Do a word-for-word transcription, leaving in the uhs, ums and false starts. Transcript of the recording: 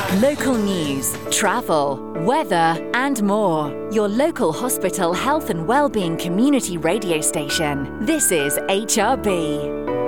Local news, travel, weather, and more. Your local hospital health and wellbeing community radio station. This is H R B.